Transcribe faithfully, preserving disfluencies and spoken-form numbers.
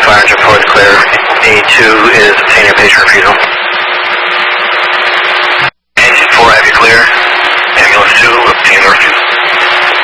fire engine flow is clear. A two is obtaining patient refusal.